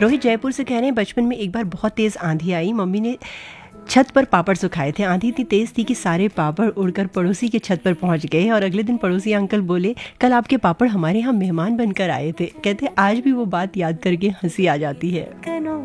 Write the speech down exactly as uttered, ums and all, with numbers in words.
रोहित जयपुर से कह रहे हैं, बचपन में एक बार बहुत तेज़ आंधी आई, मम्मी ने छत पर पापड़ सुखाए थे। आंधी इतनी तेज़ थी कि सारे पापड़ उड़कर पड़ोसी के छत पर पहुंच गए और अगले दिन पड़ोसी अंकल बोले, कल आपके पापड़ हमारे यहाँ मेहमान बनकर आए थे। कहते आज भी वो बात याद करके हंसी आ जाती है।